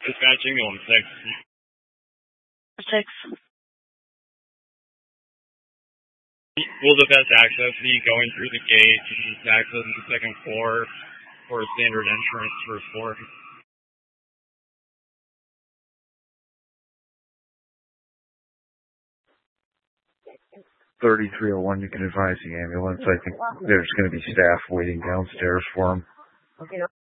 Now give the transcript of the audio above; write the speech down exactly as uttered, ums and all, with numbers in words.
Dispatching the one six. Six. Will the best access be going through the gate to just access the second floor or a standard entrance first floor? thirty-three oh one, you can advise the ambulance. I think there's going to be staff waiting downstairs for them. Okay.